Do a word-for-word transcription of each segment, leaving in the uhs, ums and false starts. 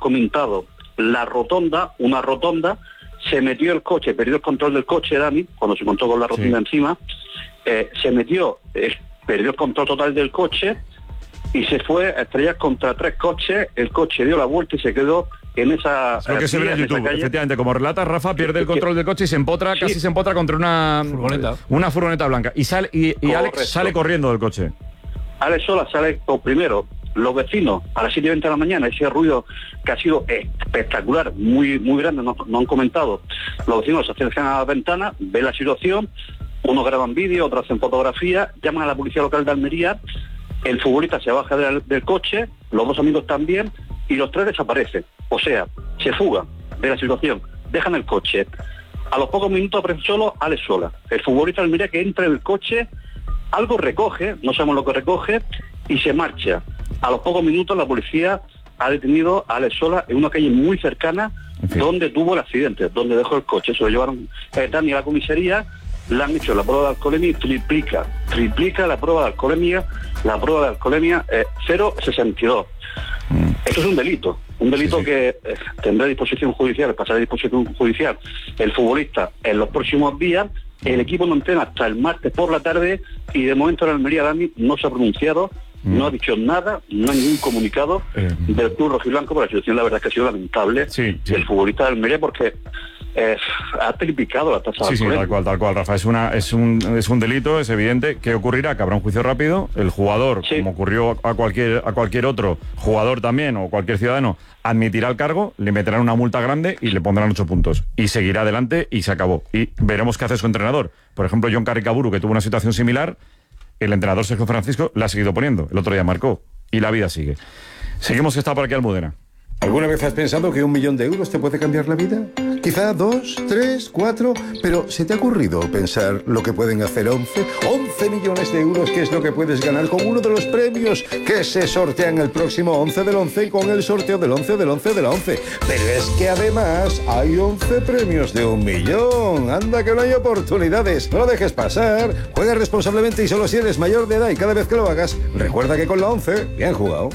comentado la rotonda, una rotonda, se metió el coche, perdió el control del coche, Dani, cuando se encontró con la rotonda sí. encima, eh, se metió, eh, perdió el control total del coche y se fue a estrellar contra tres coches, el coche dio la vuelta y se quedó en esa... Es lo que se ve en YouTube, efectivamente, como relata Rafa, pierde el control del coche y se empotra, sí. casi se empotra contra una furgoneta, una furgoneta blanca. Y sale y, y Alex sale corriendo del coche. Alex Sola sale por primero. Los vecinos, a las siete y veinte de la mañana, ese ruido que ha sido espectacular, muy muy grande, no, no han comentado. Los vecinos se acercan a la ventana, ven la situación, unos graban vídeo, otros hacen fotografía, llaman a la policía local de Almería, el futbolista se baja del, del coche, los dos amigos también, y los tres desaparecen. O sea, se fugan de la situación, dejan el coche. A los pocos minutos aparece solo Alex Sola, el futbolista de Almería, que entra en el coche, algo recoge, no sabemos lo que recoge, y se marcha. A los pocos minutos la policía ha detenido a Alex Sola en una calle muy cercana, en fin, donde tuvo el accidente, donde dejó el coche. Se lo llevaron eh, Dani a la comisaría, le han hecho la prueba de alcoholemia y triplica, triplica la prueba de alcoholemia, la prueba de alcoholemia eh, cero coma sesenta y dos. Mm. Esto es un delito, un delito sí, sí. que eh, tendrá disposición judicial, pasará a disposición judicial el futbolista en los próximos días. El equipo no entrena hasta el martes por la tarde y de momento en Almería, Dani, no se ha pronunciado, mm. no ha dicho nada, no hay ningún comunicado eh. del club rojiblanco, pero la situación la verdad es que ha sido lamentable sí, sí. el futbolista de Almería porque eh, ha triplicado la tasa de alcoholemia. Sí, sí, tal cual, tal cual, Rafa. Es, una, es, un, es un delito, es evidente. ¿Qué ocurrirá? Que habrá un juicio rápido. El jugador, sí. como ocurrió a cualquier, a cualquier otro jugador también, o cualquier ciudadano, admitirá el cargo, le meterán una multa grande y le pondrán ocho puntos. Y seguirá adelante y se acabó. Y veremos qué hace su entrenador. Por ejemplo, John Carricaburu, que tuvo una situación similar, el entrenador Sergio Francisco la ha seguido poniendo. El otro día marcó. Y la vida sigue. Seguimos, que está por aquí Almudena. ¿Alguna vez has pensado que un millón de euros te puede cambiar la vida? Quizá dos, tres, cuatro, pero ¿se te ha ocurrido pensar lo que pueden hacer once? once millones de euros, que es lo que puedes ganar con uno de los premios que se sortean el próximo once del once y con el sorteo del once del once del once. Pero es que además hay once premios de un millón. Anda que no hay oportunidades. No lo dejes pasar. Juega responsablemente y solo si eres mayor de edad, y cada vez que lo hagas, recuerda que con la once, bien jugado.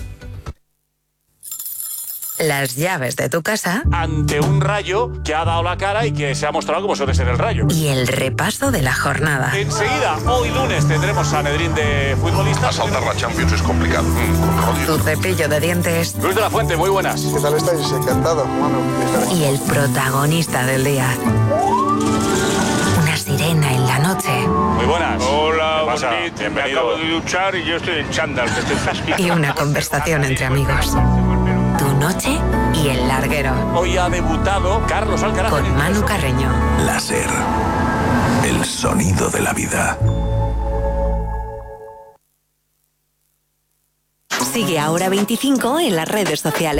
Las llaves de tu casa ante un Rayo que ha dado la cara y que se ha mostrado como suele ser el Rayo. Y el repaso de la jornada. Enseguida, hoy lunes, tendremos Sanedrín de futbolistas. Asaltar la Champions es complicado. Mm, tu cepillo de dientes. Luis de la Fuente, muy buenas. ¿Qué tal estáis? Encantado, hermano. Y el protagonista del día. Una sirena en la noche. Muy buenas. Hola, bonito. Bienvenido. Me acabo de duchar y yo estoy en chándal. Que te estás y una conversación entre amigos. Tu noche y el larguero. Hoy ha debutado Carlos Alcaraz con Manu Carreño. Láser, el sonido de la vida. Sigue Ahora veinticinco en las redes sociales.